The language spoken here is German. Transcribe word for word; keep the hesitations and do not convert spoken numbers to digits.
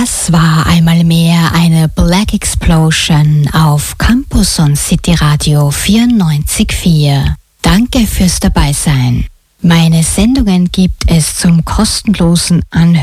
Das war einmal mehr eine Black Explosion auf Campus und City Radio vierundneunzig Komma vier. Danke fürs Dabeisein. Meine Sendungen gibt es zum kostenlosen Anhören